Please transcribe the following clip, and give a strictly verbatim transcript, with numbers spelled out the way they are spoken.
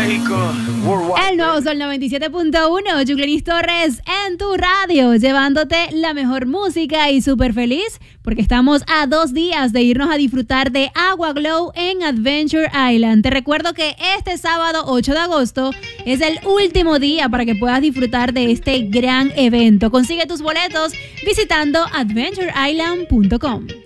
México, worldwide. El nuevo Sol noventa y siete punto uno, Yuclenis Torres en tu radio, llevándote la mejor música y súper feliz porque estamos a dos días de irnos a disfrutar de Agua Glow en Adventure Island. Te recuerdo que este sábado ocho de agosto es el último día para que puedas disfrutar de este gran evento. Consigue tus boletos visitando adventure island punto com.